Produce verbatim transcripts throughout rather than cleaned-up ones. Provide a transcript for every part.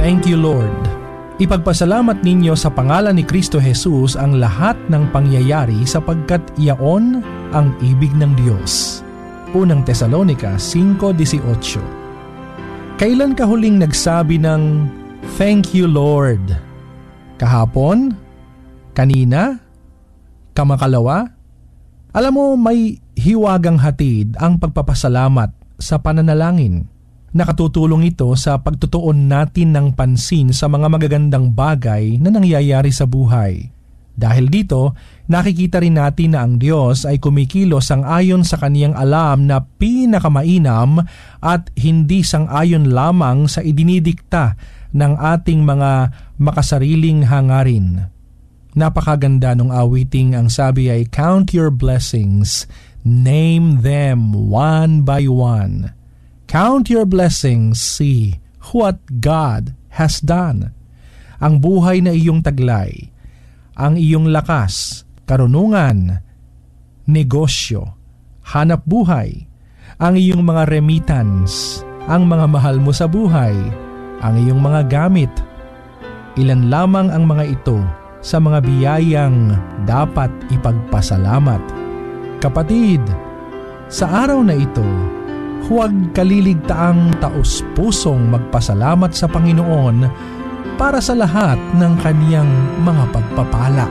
Thank you, Lord. Ipagpasalamat ninyo sa pangalan ni Kristo Jesus ang lahat ng pangyayari sapagkat iyaon ang ibig ng Diyos. Unang Tesalonica five eighteen. Kailan ka huling nagsabi ng thank you, Lord? Kahapon? Kanina? Kamakalawa? Alam mo, may hiwagang hatid ang pagpapasalamat sa pananalangin. Nakatutulong ito sa pagtutuon natin ng pansin sa mga magagandang bagay na nangyayari sa buhay. Dahil dito, nakikita rin natin na ang Diyos ay kumikilos sang-ayon sa kaniyang alam na pinakamainam at hindi sang-ayon lamang sa idinidikta ng ating mga makasariling hangarin. Napakaganda nung awiting ang sabi ay, count your blessings, name them one by one. Count your blessings, see what God has done. Ang buhay na iyong taglay, ang iyong lakas, karunungan, negosyo, hanap buhay, ang iyong mga remittance, ang mga mahal mo sa buhay, ang iyong mga gamit. Ilan lamang ang mga ito sa mga biyayang dapat ipagpasalamat. Kapatid, sa araw na ito, huwag kaliligtaang taos-pusong magpasalamat sa Panginoon para sa lahat ng kaniyang mga pagpapala.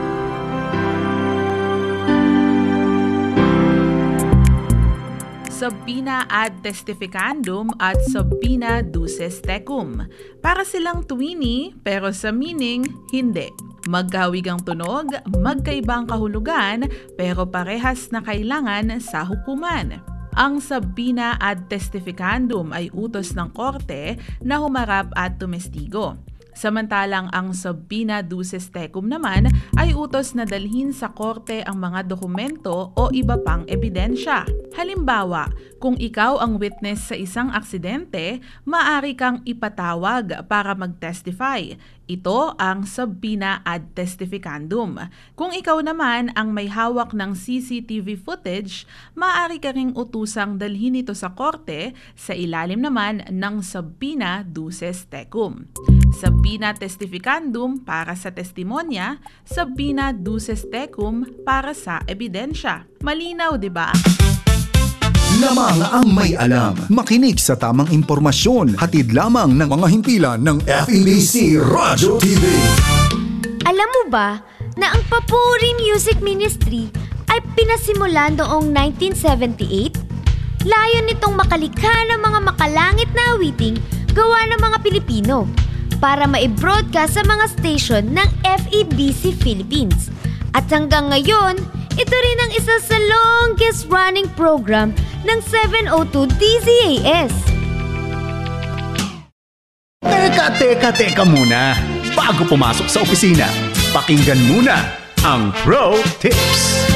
Subpoena ad testificandum at subpoena duces tecum. Para silang tuwini pero sa meaning, hindi. Magkahawig ang tunog, magkaibang kahulugan pero parehas na kailangan sa hukuman. Ang subpoena ad testificandum ay utos ng korte na humarap at tumestigo. Samantalang ang subpoena duces tecum naman ay utos na dalhin sa korte ang mga dokumento o iba pang ebidensya. Halimbawa, kung ikaw ang witness sa isang aksidente, maaari kang ipatawag para mag-testify. Ito ang subpoena ad testificandum. Kung ikaw naman ang may hawak ng C C T V footage, maaari ka ring utusang dalhin ito sa korte sa ilalim naman ng subpoena duces tecum. Subpoena testificandum para sa testimonya, subpoena duces tecum para sa ebidensya. Malinaw, di ba? Lamang ang may alam. Makinig sa tamang impormasyon. Hatid lamang ng mga himpilan ng F E B C Radyo T V. Alam mo ba na ang Papuri Music Ministry ay pinasimula noong nineteen seventy-eight? Layon nitong makalikha ng mga makalangit na awiting gawa ng mga Pilipino para ma-broadcast sa mga station ng F E B C Philippines. At hanggang ngayon, ito rin ang isa sa longest running program ng seven oh two D Z A S. Teka, teka, teka muna. Bago pumasok sa opisina, pakinggan muna ang Pro Tips.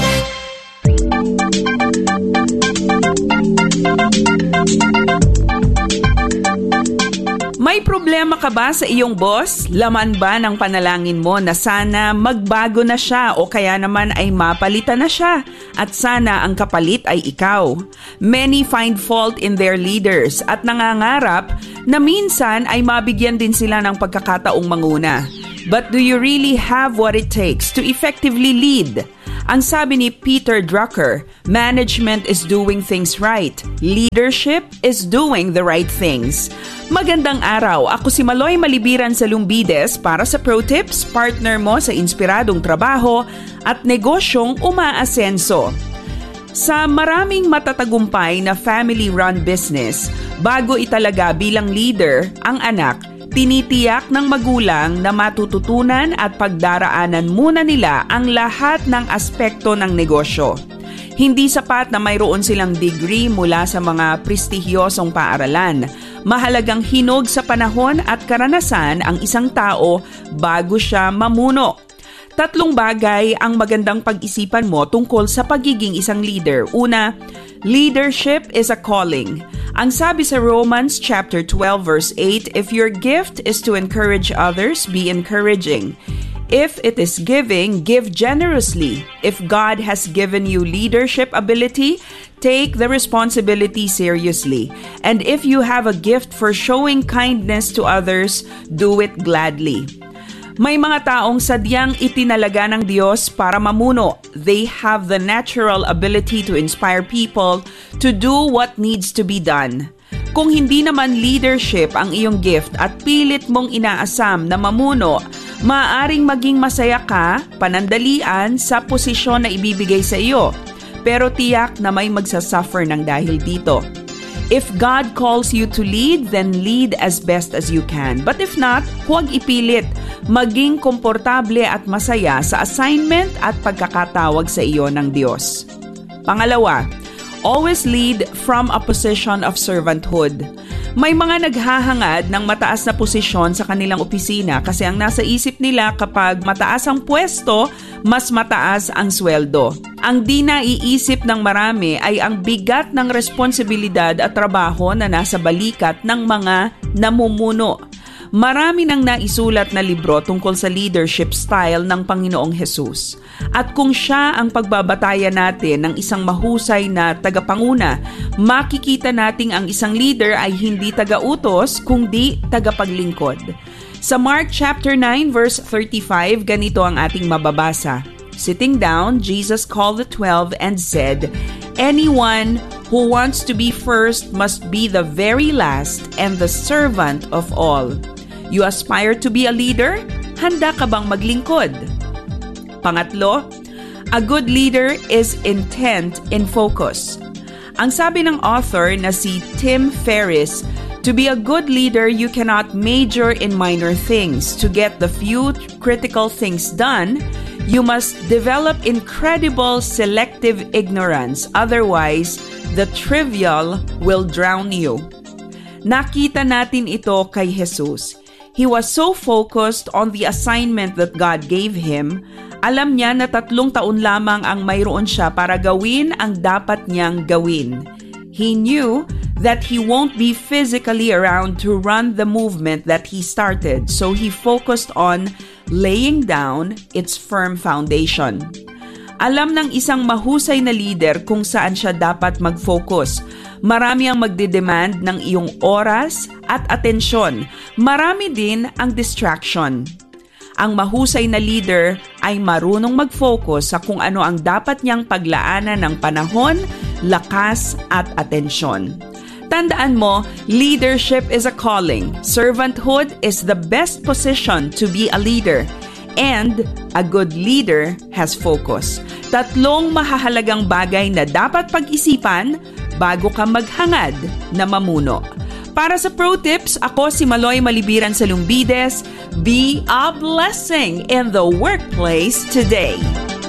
May problema ka ba sa iyong boss? Laman ba ng panalangin mo na sana magbago na siya o kaya naman ay mapalitan na siya at sana ang kapalit ay ikaw? Many find fault in their leaders at nangangarap na minsan ay mabigyan din sila ng pagkakataong manguna. But do you really have what it takes to effectively lead? Ang sabi ni Peter Drucker, management is doing things right. Leadership is doing the right things. Magandang araw, ako si Maloy Malibiran sa Lumbides para sa Pro Tips, partner mo sa inspiradong trabaho at negosyong umaasenso. Sa maraming matatagumpay na family-run business, bago italaga bilang leader ang anak, tinitiyak ng magulang na matututunan at pagdaraanan muna nila ang lahat ng aspekto ng negosyo. Hindi sapat na mayroon silang degree mula sa mga prestihiyosong paaralan. Mahalagang hinog sa panahon at karanasan ang isang tao bago siya mamuno. Tatlong bagay ang magandang pag-isipan mo tungkol sa pagiging isang leader. Una, leadership is a calling. Ang sabi sa Romans chapter twelve verse eight, if your gift is to encourage others, be encouraging. If it is giving, give generously. If God has given you leadership ability, Take the responsibility seriously. And if you have a gift for showing kindness to others, do it gladly. May mga taong sadyang itinalaga ng Diyos para mamuno. They have the natural ability to inspire people to do what needs to be done. Kung hindi naman leadership ang iyong gift at pilit mong inaasam na mamuno, maaaring maging masaya ka, panandalian sa posisyon na ibibigay sa iyo. Pero tiyak na may magsasuffer ng dahil dito. If God calls you to lead, then lead as best as you can. But if not, huwag ipilit. Maging komportable at masaya sa assignment at pagkakatawag sa iyo ng Diyos. Pangalawa, always lead from a position of servanthood. May mga naghahangad ng mataas na posisyon sa kanilang opisina kasi ang nasa isip nila kapag mataas ang pwesto, mas mataas ang sweldo. Ang di naiisip ng marami ay ang bigat ng responsibilidad at trabaho na nasa balikat ng mga namumuno. Marami nang naisulat na libro tungkol sa leadership style ng Panginoong Hesus. At kung siya ang pagbabatayan natin ng isang mahusay na tagapanguna, makikita nating ang isang leader ay hindi taga-utos kundi tagapaglingkod. Sa Mark chapter nine verse thirty-five, ganito ang ating mababasa. Sitting down, Jesus called the twelve and said, "Anyone who wants to be first must be the very last and the servant of all." You aspire to be a leader? Handa ka bang maglingkod? Pangatlo, a good leader is intent in focus. Ang sabi ng author na si Tim Ferriss, to be a good leader, you cannot major in minor things. To get the few critical things done, you must develop incredible selective ignorance. Otherwise, the trivial will drown you. Nakita natin ito kay Jesus. He was so focused on the assignment that God gave him, alam niya na tatlong taon lamang ang mayroon siya para gawin ang dapat niyang gawin. He knew that he won't be physically around to run the movement that he started, so he focused on laying down its firm foundation. Alam ng isang mahusay na leader kung saan siya dapat mag-focus. Marami ang magdedemand ng iyong oras at atensyon. Marami din ang distraction. Ang mahusay na leader ay marunong mag-focus sa kung ano ang dapat niyang paglaanan ng panahon, lakas at atensyon. Tandaan mo, leadership is a calling. Servanthood is the best position to be a leader. And a good leader has focus. Tatlong mahahalagang bagay na dapat pag-isipan bago ka maghangad na mamuno. Para sa Pro Tips, ako si Maloy Malibiran sa Lumbides. Be a blessing in the workplace today.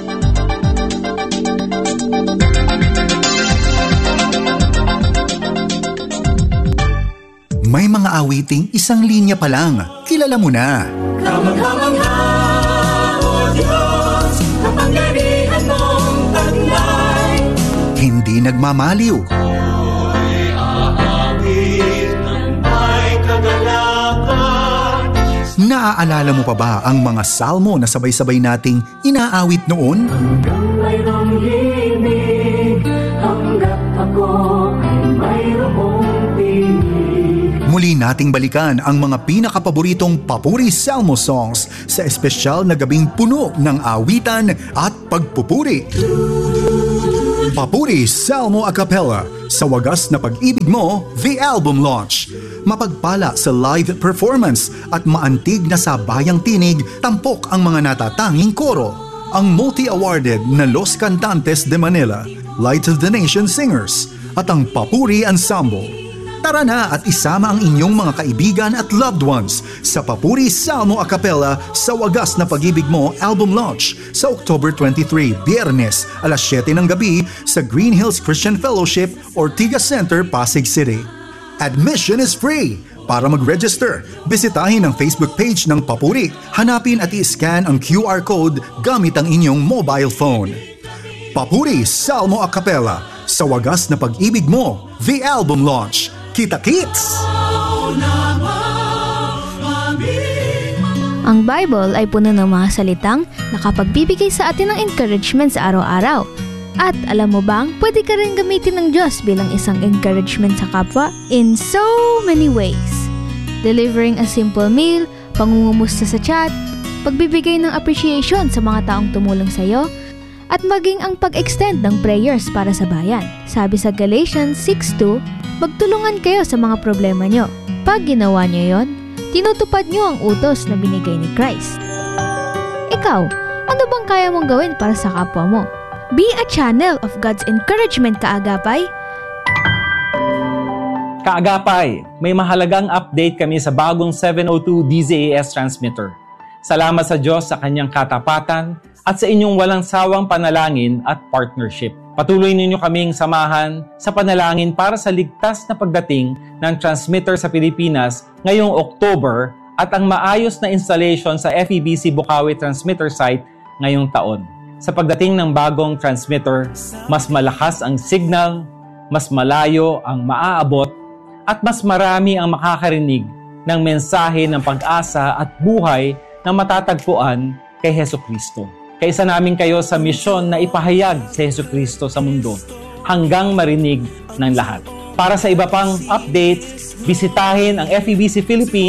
May mga awiting isang linya pa lang. Kilala mo na. Kamangha-mangha, O Diyos, kapangyarihan mong taglay. Hindi nagmamaliw. Ako'y aawit ng may kagalakan. Naaalala mo pa ba ang mga salmo na sabay-sabay nating inaawit noon? Hanggang mayroong himig, hanggat ako ay mayroong tinig. Muli nating balikan ang mga pinakapaboritong Papuri Salmo songs sa espesyal na gabing puno ng awitan at pagpupuri. Papuri Salmo a Cappella, Sa Wagas na Pag-ibig Mo, The Album Launch. Mapagpala sa live performance at maantig na sabayang tinig, tampok ang mga natatanging koro. Ang multi-awarded na Los Cantantes de Manila, Light of the Nation Singers, at ang Papuri Ensemble. Tara na at isama ang inyong mga kaibigan at loved ones sa Papuri Salmo a Cappella Sa Wagas na Pag-ibig Mo album launch sa October twenty-third, Biyernes, alas siyete ng gabi sa Green Hills Christian Fellowship, Ortigas Center, Pasig City. Admission is free. Para mag-register, bisitahin ang Facebook page ng Papuri. Hanapin at i-scan ang Q R code gamit ang inyong mobile phone. Papuri Salmo a Cappella Sa Wagas na Pag-ibig Mo, The Album Launch. Kita-kits! Ang Bible ay puno ng mga salitang nakapagbibigay sa atin ng encouragement sa araw-araw. At alam mo bang, pwede ka rin gamitin ng Diyos bilang isang encouragement sa kapwa in so many ways. Delivering a simple meal, pangungumusta sa chat, pagbibigay ng appreciation sa mga taong tumulong sa iyo, at maging ang pag-extend ng prayers para sa bayan. Sabi sa Galatians six two, magtulungan kayo sa mga problema nyo. Pag ginawa nyo yon, tinutupad nyo ang utos na binigay ni Christ. Ikaw, ano bang kaya mong gawin para sa kapwa mo? Be a channel of God's encouragement, Kaagapay. Kaagapay, may mahalagang update kami sa bagong seven oh two D Z A S transmitter. Salamat sa Diyos sa kanyang katapatan at sa inyong walang sawang panalangin at partnership. Patuloy ninyo kaming samahan sa panalangin para sa ligtas na pagdating ng transmitter sa Pilipinas ngayong October at ang maayos na installation sa F E B C Bukawi transmitter site ngayong taon. Sa pagdating ng bagong transmitter, mas malakas ang signal, mas malayo ang maaabot, at mas marami ang makakarinig ng mensahe ng pag-asa at buhay na matatagpuan kay Hesukristo. Kaisa namin kayo sa misyon na ipahayag si Hesukristo sa mundo hanggang marinig ng lahat. Para sa iba pang updates, bisitahin ang F E B C Philippines